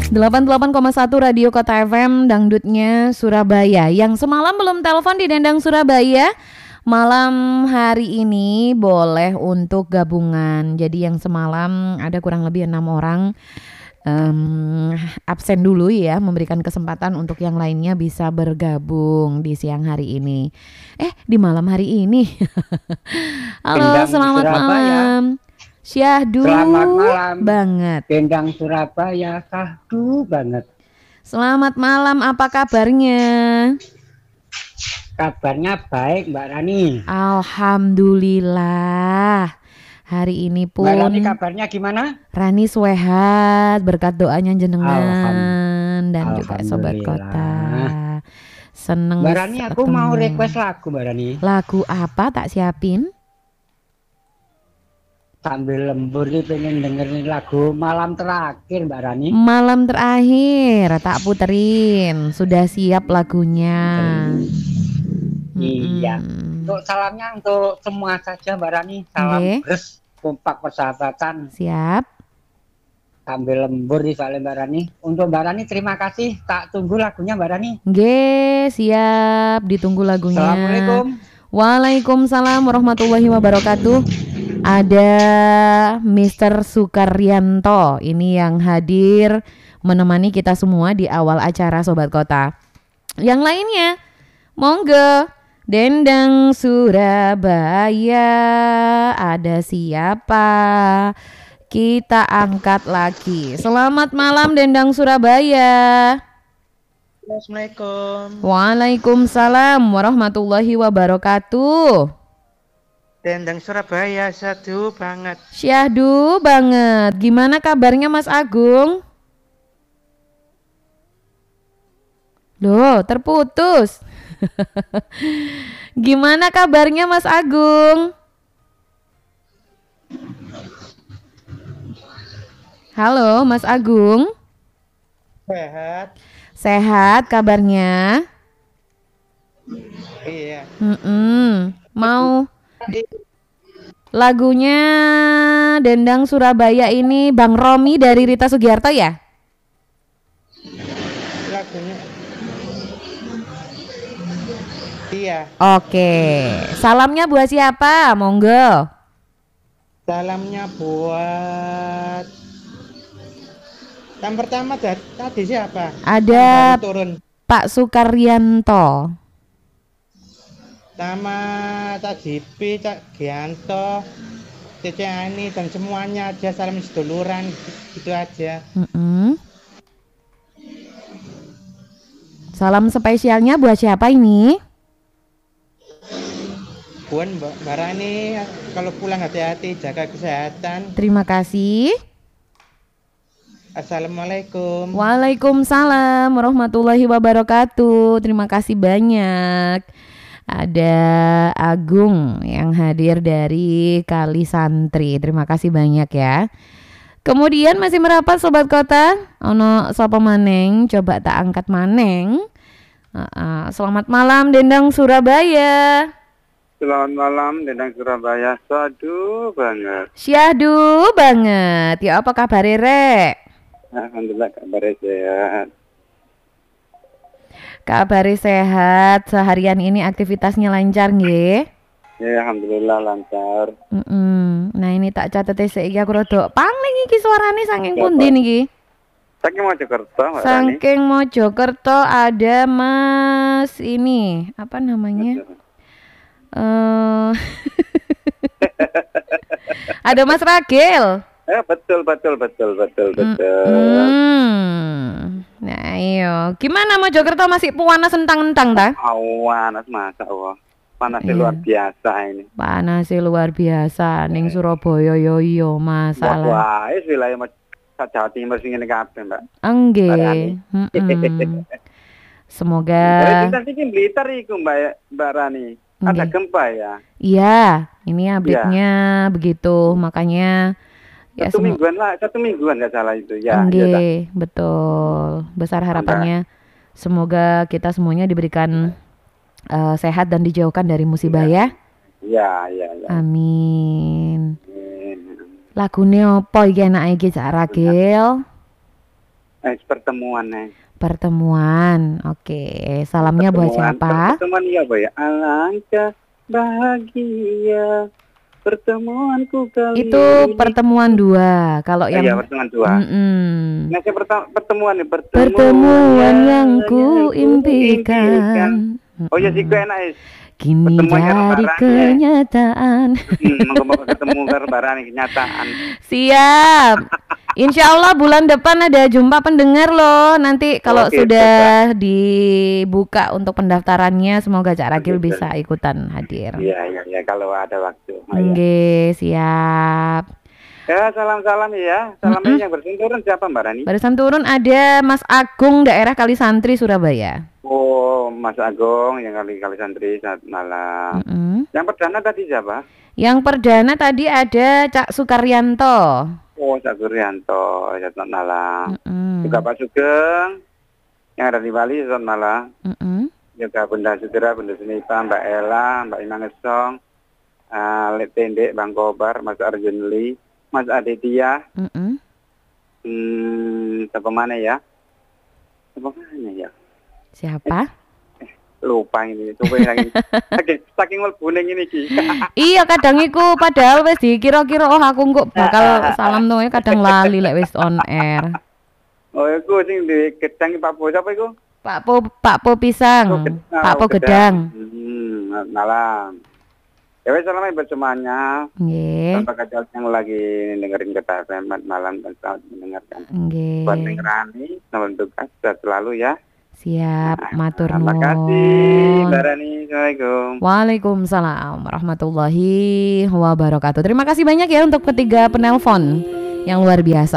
88,1 Radio Kota FM Dangdutnya Surabaya. Yang semalam belum telepon di Dendang Surabaya, malam hari ini boleh untuk gabungan. Jadi yang semalam ada kurang lebih 6 orang absen dulu ya, memberikan kesempatan untuk yang lainnya bisa bergabung di siang hari ini. Di malam hari ini. Halo, Dendang selamat Surabaya. malam. Syahdu Selamat malam. banget. Dendang Surabaya, syahdu banget. Selamat malam, apa kabarnya? Kabarnya baik, Mbak Rani. Alhamdulillah. Hari ini pun Mbak Rani kabarnya gimana? Rani sehat berkat doanya jenengan dan juga sobat kota. Seneng. Mbak Rani, aku mau request lagu, Mbak Rani. Lagu apa tak siapin? Sambil lembur nih pengen dengerin lagu Malam Terakhir, Mbak Rani. Malam terakhir tak puterin. Sudah siap lagunya. Iya. Untuk salamnya untuk semua saja, Mbak Rani. Salam res, kompak persahabatan. Siap. Sambil lembur di soalnya Mbak Rani. Untuk Mbak Rani terima kasih. Tak tunggu lagunya, Mbak Rani. Siap. Ditunggu lagunya. Assalamualaikum. Waalaikumsalam warahmatullahi wabarakatuh. Ada Mr. Sukaryanto ini yang hadir menemani kita semua di awal acara Sobat Kota. Yang lainnya, monggo. Dendang Surabaya, ada siapa? Kita angkat lagi. Selamat malam Dendang Surabaya. Assalamualaikum. Waalaikumsalam warahmatullahi wabarakatuh. Dendang Surabaya, syahdu banget. Syahdu banget. Gimana kabarnya Mas Agung? Loh, terputus. Gimana kabarnya Mas Agung? Halo Mas Agung. Sehat. Sehat kabarnya? Iya. Mau lagunya Dendang Surabaya ini Bang Romi dari Rita Sugiarto ya? Lagunya. Iya. Oke. Salamnya buat siapa? Monggo. Salamnya buat yang pertama tadi siapa? Ada turun. Pak Sukaryanto. Sama Cak Jipi, Cak Gianto, Cece Ani dan semuanya aja salam seduluran gitu aja. Salam spesialnya buat siapa ini? Buat Mbak Rani, kalau pulang hati-hati, jaga kesehatan. Terima kasih. Assalamualaikum. Waalaikumsalam warahmatullahi wabarakatuh. Terima kasih banyak. Ada Agung yang hadir dari Kali Santri. Terima kasih banyak ya. Kemudian masih merapat Sobat Kota. Ono sapa maneng, coba tak angkat maneng. Selamat malam Dendang Surabaya. Selamat malam Dendang Surabaya. Syahdu banget. Syahdu banget. Ya apa kabar Rek? Alhamdulillah kabarnya sehat. Kabar sehat, seharian ini aktivitasnya lancar nggih? Ya alhamdulillah lancar. Nah ini tak catet iki aku rada paling iki suarane saking pundi niki? Saking Mojokerto, Mbak Rani. Saking Mojokerto ada Mas ini, apa namanya? Ada Mas Ragil. Betul. Nah, iyo. Gimana Mojokerto masih panas entang-entang ta? Panas masa Allah. Panasnya luar biasa ini. Panasnya luar biasa ning Surabaya yo masalah. Wah, wilayah Jawa Timur sing ngene kabeh, Mbak. Nggih. Semoga Nanti Blitar iku Mbak Rani. Ada gempa ya? Iya, ini update-nya begitu. Makanya ya satu mingguan nggak salah itu ya. Betul. Besar harapannya semoga kita semuanya diberikan sehat dan dijauhkan dari musibah ya. Ya. Amin. Lagune opo iki enake iki Cak Ragil? Pertemuan nih. Pertemuan. Oke, salamnya buat siapa? Pertemuan iya apa ya? Alangkah bahagia pertemuanku kali Itu ini. pertemuan dua. Kalau yang Iya, pertemuan dua. Mm-mm. Nah, saya pertemuan nih, Pertemuan yang ku impikan. Oh ya sih, enak ya. Kini Pertemuan karo jadi barang, ya. kenyataan. Moga-moga ketemu karo barang kenyataan. Siap. Insya Allah bulan depan ada jumpa pendengar loh. Nanti kalau Oke, sudah dibuka untuk pendaftarannya, semoga Cak Ragil Oke, bisa ikutan hadir. Iya, kalau ada waktu. Oke, siap. Ya, salam-salam ya. Salamnya yang bersin turun siapa Mbak Rani? Barusan turun ada Mas Agung daerah Kalisantri Surabaya. Oh, Mas Agung yang kali santri saat malam. Yang perdana tadi siapa? Yang perdana tadi ada Cak Sukaryanto. Oh, Cak Suryanto, selamat malam. Juga Pak Sugeng yang ada di Bali, selamat malam. Juga Bunda Sudra, Bunda Sunipa, Mbak Ella, Mbak Imang Esong, Lek Tendek, Bang Kobar, Mas Arjun Lee, Mas Aditya. Siapa mana ya? Siapa? Lupa ini, coba lagi. Saking melbuning ini Ki. Iya kadang iku padahal wis dikira-kira aku kok bakal salam tuh kadang lali lek wis on air. Oh iku sing di Gedang Pak Po siapa iku? Pak Po pisang. Pak Po gedang. Malam. Ya wis selamat buat semuanya. Nggih. Tanpa kacau yang lagi dengerin kita selamat malam dan selamat mendengarkan. Nggih. Buat Rani, selamat tugas selalu ya. Siap, matur nuwun. Terima kasih, Mbak Rani. Assalamualaikum. Waalaikumsalam warahmatullahi wabarakatuh. Terima kasih banyak ya untuk ketiga penelpon yang luar biasa.